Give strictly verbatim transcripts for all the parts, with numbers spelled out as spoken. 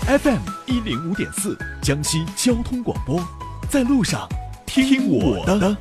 F M 一零五点四，江西交通广播，在路上听我的。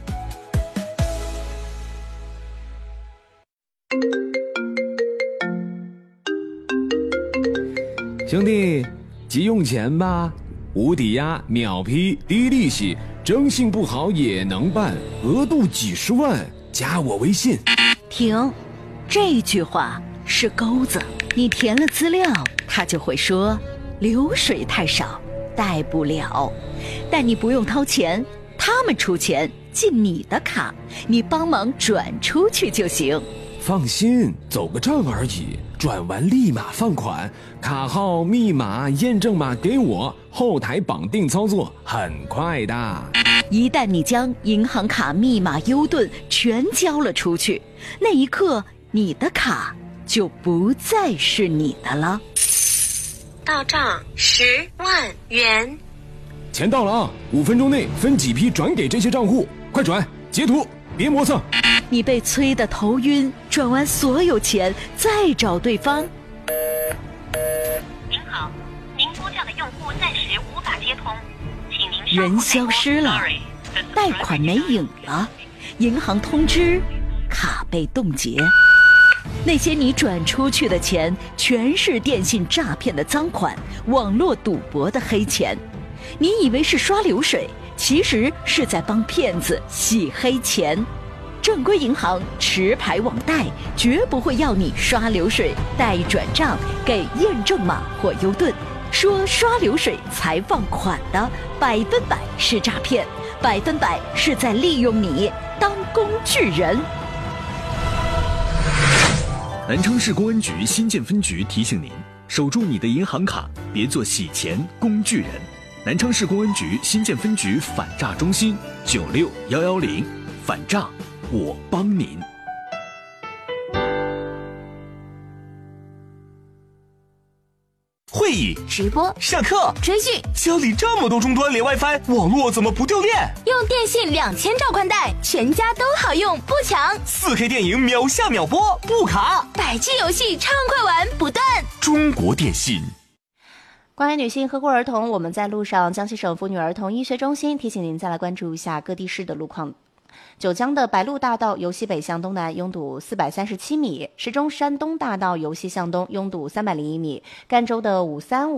兄弟，急用钱吧？无抵押、秒批、低利息，征信不好也能办，额度几十万，加我微信。 停，这句话是钩子，你填了资料，他就会说流水太少，贷不了，但你不用掏钱，他们出钱进你的卡，你帮忙转出去就行。 放心，走个账而已，转完立马放款，卡号、密码、验证码给我，后台绑定操作，很快的。 一旦你将银行卡密码优盾全交了出去，那一刻你的卡就不再是你的了。 到账十万元， 钱到了啊！五分钟内分几批转给这些账户，快转，截图，别磨蹭。 你被催得头晕，转完所有钱再找对方。 您好，您拨叫的用户暂时无法接通，请您人消失了，贷款没影了，银行通知卡被冻结。那些你转出去的钱全是电信诈骗的赃款，网络赌博的黑钱。你以为是刷流水，其实是在帮骗子洗黑钱。正规银行持牌网贷绝不会要你刷流水、贷转账、给验证码或优盾，说刷流水才放款的，百分百是诈骗，百分百是在利用你当工具人。 南昌市公安局新建分局提醒您，守住你的银行卡，别做洗钱工具人。南昌市公安局新建分局反诈中心九六幺幺零，反诈我帮您。 会议、 直播、 上课、 追剧， 家里这么多终端连 WiFi， 网络怎么不掉电？ 用电信两千兆宽带，全家都好用，不抢。 四 K 电影秒下秒播，不卡。 百 G 游戏畅快玩不断。 中国电信。 关于女性呵护儿童，我们在路上，江西省妇女儿童医学中心提醒您再来关注一下各地市的路况。九江的白鹿大道由西北向东南拥堵四百三十七米，石钟山东大道由西向东拥堵三百零一米，赣州的五三五